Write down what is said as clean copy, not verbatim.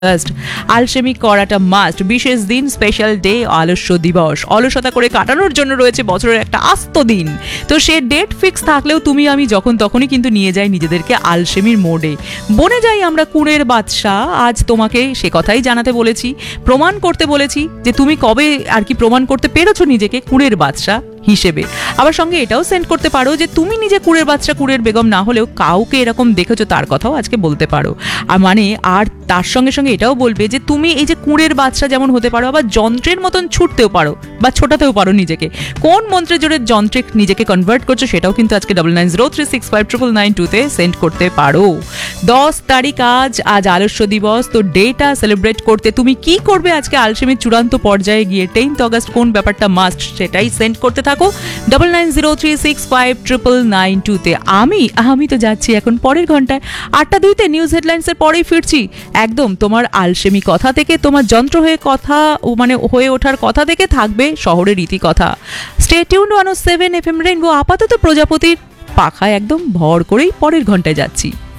আলসেমি করাটা মাস্ট। বিশেষ দিন, স্পেশাল ডে, আলস্য দিবস। অলসতা করে কাটানোর জন্য রয়েছে বছরের একটা আস্ত দিন। তো সে ডেট ফিক্স থাকলেও তুমি আমি যখন তখনই কিন্তু নিয়ে যাই নিজেদেরকে আলসেমির মোডে, বনে যাই আমরা কুঁড়ের বাদশা। আজ তোমাকে সে কথাই জানাতে বলেছি, প্রমাণ করতে বলেছি যে তুমি কবে আর কি প্রমাণ করতে পেরেছো নিজেকে কুঁড়ের বাদশা হিসেবে। আবার সঙ্গে এটাও সেন্ড করতে পারো যে তুমি নিজে কুঁড়ের বাচ্চা, কুঁড়ের বেগম না হলেও কাউকে এরকম দেখেছো, তার কথাও আজকে বলতে পারো। আর মানে আর তার সঙ্গে সঙ্গে এটাও বলবে যে তুমি এই যে কুঁড়ের বাচ্চা যেমন হতে পারো, আবার যন্ত্রের মতন ছুটতেও পারো বা ছোটাতেও পারো নিজেকে। কোন মন্ত্রের জোরে যন্ত্রে নিজেকে কনভার্ট করছো সেটাও কিন্তু আজকে 9903659992 তে সেন্ড করতে পারো। 10 তারিখ আজ আলস্য দিবস। তো ডেটা সেলিব্রেট করতে তুমি কি করবে আজকে আলসেমির চূড়ান্ত পর্যায়ে গিয়ে? 10th অগস্ট কোন ব্যাপারটা মাস্ট সেটাই সেন্ড করতে থাকো 9903659992 তে। আমি তো যাচ্ছি এখন পরের ঘন্টায় 8:02 নিউজ হেডলাইন্সের পরেই ফিরছি একদম তোমার আলসেমি কথা থেকে, তোমার যন্ত্র হয়ে কথা মানে হয়ে ওঠার কথা থেকে থাকবে শহরের রীতি কথা। Stay tuned 107 FM rainbow. আপাতত প্রজাপতির পাখায় একদম ভর করেই পরের ঘন্টায় যাচ্ছি।